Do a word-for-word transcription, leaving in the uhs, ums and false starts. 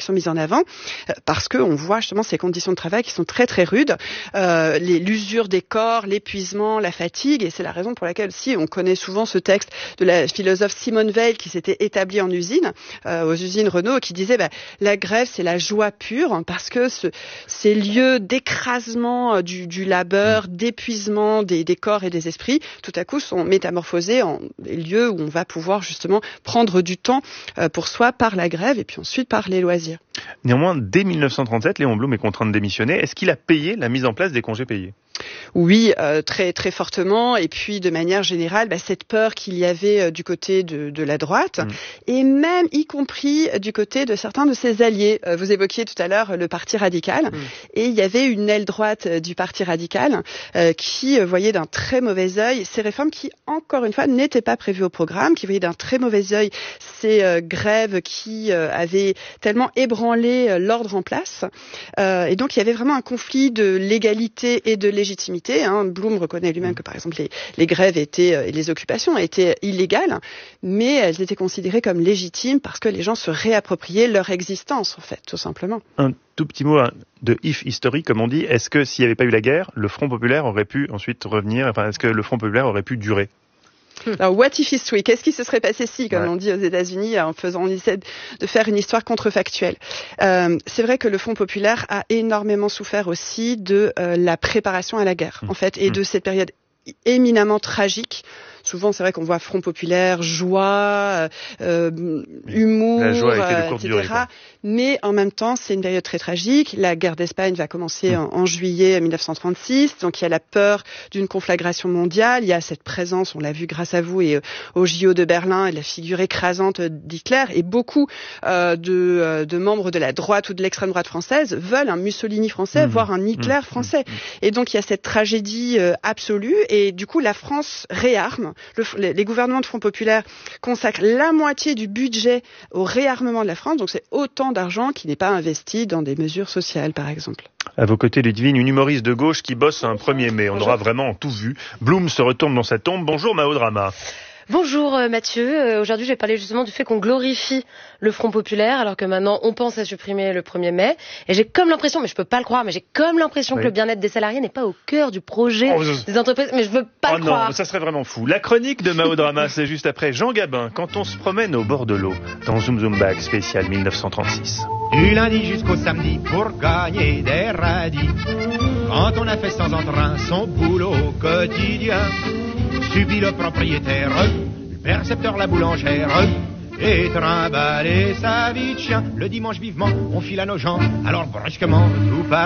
sont mises en avant euh, parce qu'on voit justement ces conditions de travail qui sont très très rudes, euh, les, l'usure des corps, l'épuisement, la fatigue, et c'est la raison pour laquelle si on connaît souvent ce texte de la philosophe Simone Weil qui s'était établie en usine, euh, aux usines Renault, qui disait bah, la grève c'est la joie pure parce que ce, ces lieux d'écrasement du, du labeur, d'épuisement des, des corps et des esprits, tout à coup sont métamorphosés en des lieux où on va pouvoir justement prendre du temps euh, pour soi par la grève et puis ensuite par les loisirs. Néanmoins, dès dix-neuf cent trente-sept, Léon Blum est contraint de démissionner. Est-ce qu'il a payé la mise en place des congés payés ? Oui, euh, très très fortement. Et puis de manière générale, bah, cette peur qu'il y avait euh, du côté de, de la droite, mmh. et même y compris du côté de certains de ses alliés. Euh, vous évoquiez tout à l'heure le Parti radical, mmh. et il y avait une aile droite du Parti radical euh, qui voyait d'un très mauvais œil ces réformes qui, encore une fois, n'étaient pas prévues au programme, qui voyait d'un très mauvais œil ces euh, grèves qui euh, avaient tellement ébranlé euh, l'ordre en place. Euh, et donc il y avait vraiment un conflit de légalité et de légitimité. Hein. Blum reconnaît lui-même que, par exemple, les, les grèves étaient, et les occupations étaient illégales, mais elles étaient considérées comme légitimes parce que les gens se réappropriaient leur existence, en fait, tout simplement. Un tout petit mot de if historique, comme on dit. Est-ce que s'il n'y avait pas eu la guerre, le Front populaire aurait pu ensuite revenir, enfin, est-ce que le Front populaire aurait pu durer ? Alors, what if history? Qu'est-ce qui se serait passé si, comme ouais. on dit aux États-Unis, en faisant, on essaie de faire une histoire contrefactuelle. Euh, c'est vrai que le Front populaire a énormément souffert aussi de euh, la préparation à la guerre, mmh. en fait, et mmh. de cette période éminemment tragique. Souvent, c'est vrai qu'on voit Front populaire, joie, euh, humour, la joie a été de courte et cetera. Durée, mais en même temps, c'est une période très tragique. La guerre d'Espagne va commencer mmh. en, en juillet dix-neuf cent trente-six. Donc, il y a la peur d'une conflagration mondiale. Il y a cette présence, on l'a vu grâce à vous, et euh, au J O de Berlin, et la figure écrasante d'Hitler. Et beaucoup euh, de, euh, de membres de la droite ou de l'extrême droite française veulent un Mussolini français, mmh. voire un Hitler mmh. français. Mmh. Et donc, il y a cette tragédie euh, absolue. Et du coup, la France réarme. Le, les, les gouvernements de Front populaire consacrent la moitié du budget au réarmement de la France, donc c'est autant d'argent qui n'est pas investi dans des mesures sociales, par exemple. À vos côtés, Ludivine, une humoriste de gauche qui bosse un premier mai. On Bonjour. Aura vraiment tout vu. Blum se retourne dans sa tombe. Bonjour Mao Drama. Bonjour euh, Mathieu, euh, aujourd'hui je vais parler justement du fait qu'on glorifie le Front populaire alors que maintenant on pense à supprimer le premier mai, et j'ai comme l'impression, mais je peux pas le croire, mais j'ai comme l'impression oui. que le bien-être des salariés n'est pas au cœur du projet oh, je... des entreprises, mais je veux pas oh le non, croire. Ça serait vraiment fou. La chronique de Mao Drama, c'est juste après Jean Gabin, quand on se promène au bord de l'eau, dans Zoom Zoom Bag spécial dix-neuf cent trente-six. Du lundi jusqu'au samedi pour gagner des radis, quand on a fait sans entrain son boulot quotidien, subit le propriétaire, le percepteur, la boulangère, et trimballer sa vie de chien. Le dimanche vivement, on file à nos gens, alors brusquement, tout part.